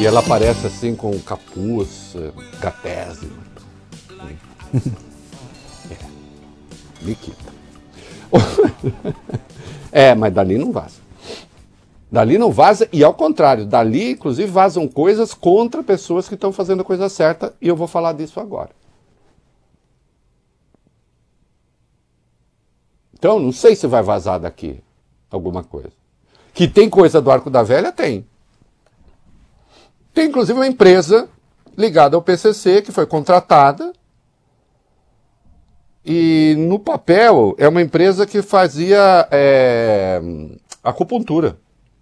E ela aparece assim com capuz, gatese. Nikita. Mas dali não vaza. Dali não vaza, e ao contrário, dali inclusive vazam coisas contra pessoas que estão fazendo a coisa certa, e eu vou falar disso agora. Então, não sei se vai vazar daqui alguma coisa. Que tem coisa do Arco da Velha, tem. Tem inclusive uma empresa ligada ao PCC que foi contratada, e no papel é uma empresa que fazia acupuntura.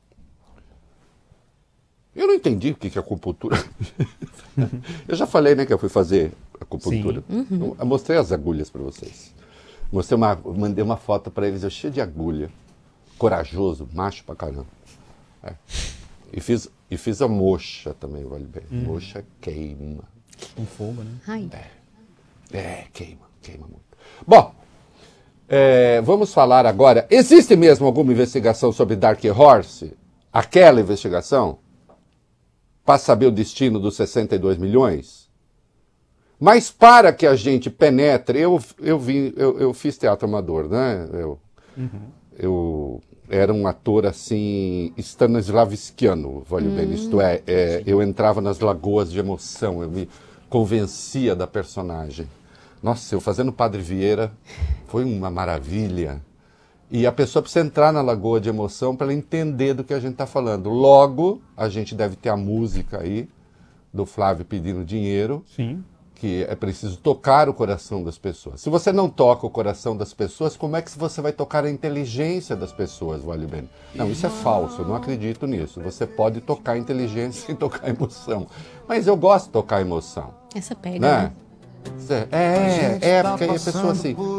Eu não entendi o que é acupuntura. Eu já falei, né, que eu fui fazer acupuntura. Eu mostrei as agulhas para vocês. Mandei uma foto para eles, eu cheio de agulha. Corajoso, macho pra caramba. E fiz a moxa também, vale bem. Moxa queima. Com fogo, né? Ai. Queima muito. Bom, vamos falar agora. Existe mesmo alguma investigação sobre Dark Horse? Aquela investigação? Para saber o destino dos 62 milhões? Mas para que a gente penetre, eu fiz teatro amador, né? Eu era um ator assim, stanislavskiano, vale bem. Isto é, eu entrava nas lagoas de emoção, eu me convencia da personagem. Nossa, eu fazendo Padre Vieira foi uma maravilha. E a pessoa precisa entrar na lagoa de emoção para ela entender do que a gente está falando. Logo, a gente deve ter a música aí, do Flávio pedindo dinheiro. Sim. Que é preciso tocar o coração das pessoas. Se você não toca o coração das pessoas, como é que você vai tocar a inteligência das pessoas, vale bem? Não, isso é falso, eu não acredito nisso. Você pode tocar a inteligência sem tocar a emoção. Mas eu gosto de tocar a emoção. Essa pega, Né? né? Porque aí a pessoa assim,